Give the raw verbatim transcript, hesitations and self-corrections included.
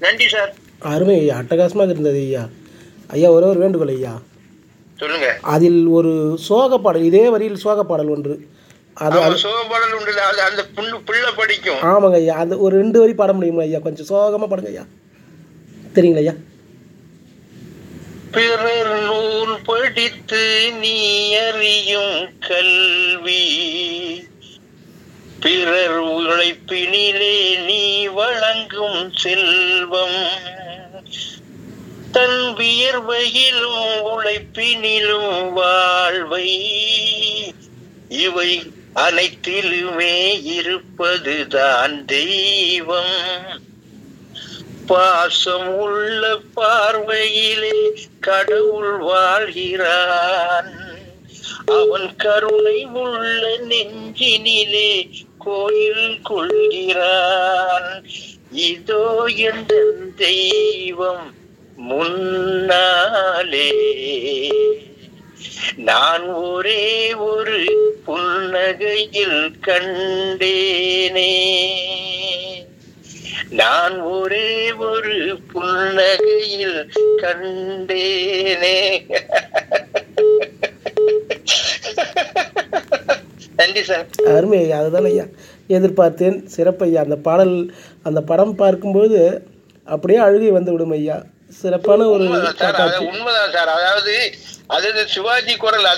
நன்றி சார். அருமை ஐயா, அட்டகாசமாக இருந்தது ஐயா. ஐயா ஒரே ஒரு வேண்டுகோள் ஐயா. சொல்லுங்க. அதில் ஒரு சோக பாடல், இதே வரியில் சோக பாடல் ஒன்று. அது ஆமா, சோக பாடல் உண்டு. அது அந்த புண்ணு புள்ள படிக்கும். ஆமாங்க ஐயா, அது ஒரு ரெண்டு வரி பாட முடியுமா ஐயா? கொஞ்சம் சோகமாக பாடுங்க ஐயா. தெரியுங்களா ஐயா? பிறர் நூல் படித்து நீ அறியும் கல்வி, பிறர் உழைப்பினிலே நீ வழங்கும் செல்வம், தன் வியர்வையிலும் உழைப்பினிலும் வாழ்வை, இவை அனைத்திலுமே இருப்பதுதான் தெய்வம். பாசம் உள்ள பார்வையிலே கடவுள் வாழ்கிறான், அவன் கருணை உள்ள நெஞ்சினிலே கோயில் கொள்கிறான். இதோ என்ற தெய்வம் முன்னாலே, நான் ஒரே ஒரு புன்னகையில் கண்டேனே, நான் ஒரே ஒரு புன்னகையில் கண்டேனே. நன்றி சார். அருமை ஐயா, அதுதான் ஐயா எதிர்பார்த்தேன். சிறப்பையா. அந்த பாடல், அந்த படம் பார்க்கும்போது அப்படியே அழுகை வந்து விடும் ஐயா. சிறப்பான ஒரு உண்மைதான் சார். அதாவது சிவாஜி குரல்